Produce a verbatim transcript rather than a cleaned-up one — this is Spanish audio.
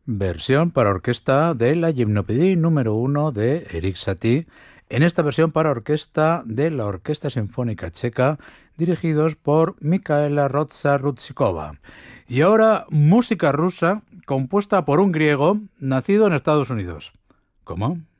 Versión para orquesta de la Gimnopédie número uno de Erik Satie, en esta versión para orquesta de la Orquesta Sinfónica Checa, dirigidos por Mikaela Rodza-Rudzikova. Y ahora, música rusa compuesta por un griego nacido en Estados Unidos. ¿Cómo?